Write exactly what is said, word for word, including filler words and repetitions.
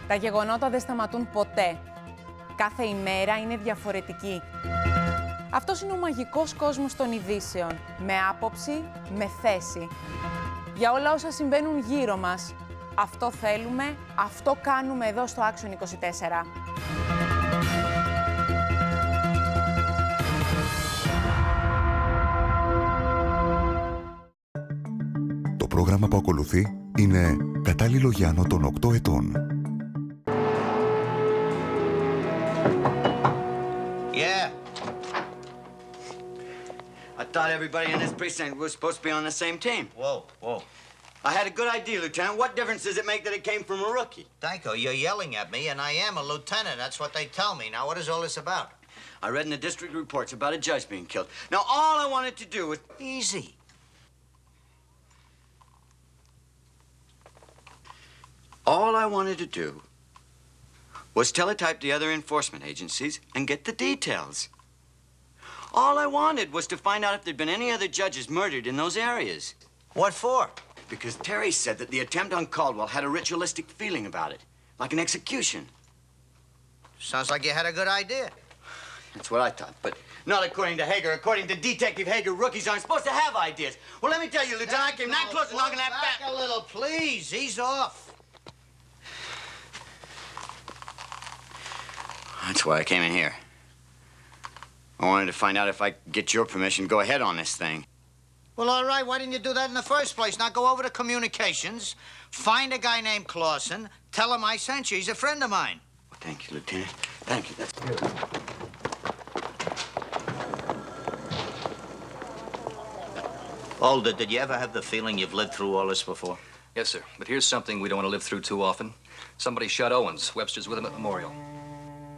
Τα γεγονότα δεν σταματούν ποτέ. Κάθε ημέρα είναι διαφορετική. Αυτός είναι ο μαγικός κόσμος των ειδήσεων. Με άποψη, με θέση. Για όλα όσα συμβαίνουν γύρω μας. Αυτό θέλουμε, αυτό κάνουμε εδώ στο Action είκοσι τέσσερα. Το πρόγραμμα που ακολουθεί είναι κατάλληλο για άνω των οκτώ ετών. Yeah. I thought everybody in this precinct was supposed to be on the same team. Whoa, whoa. I had a good idea, Lieutenant. What difference does it make that it came from a rookie? Danko, you're yelling at me, and I am a lieutenant. That's what they tell me. Now, what is all this about? I read in the district reports about a judge being killed. Now, all I wanted to do was... Easy. All I wanted to do was teletype the other enforcement agencies and get the details. All I wanted was to find out if there'd been any other judges murdered in those areas. What for? Because Terry said that the attempt on Caldwell had a ritualistic feeling about it, like an execution. Sounds like you had a good idea. That's what I thought, but not according to Hager. According to Detective Hager, rookies aren't supposed to have ideas. Well, let me tell you, Lieutenant, I came that close to knocking that back. Back a little, please. Ease off. That's why I came in here. I wanted to find out if I could get your permission to go ahead on this thing. Well, all right. Why didn't you do that in the first place? Now go over to communications, find a guy named Clausen, tell him I sent you. He's a friend of mine. Well, thank you, Lieutenant. Thank you. That's good. Older, did you ever have the feeling you've lived through all this before? Yes, sir. But here's something we don't want to live through too often. Somebody shot Owens. Webster's with him at Memorial.